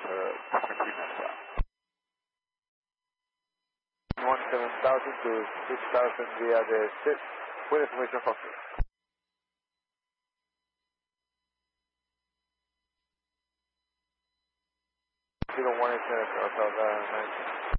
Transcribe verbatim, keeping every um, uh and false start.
one seven thousand to six thousand via the set with information from you. zero one eight seven,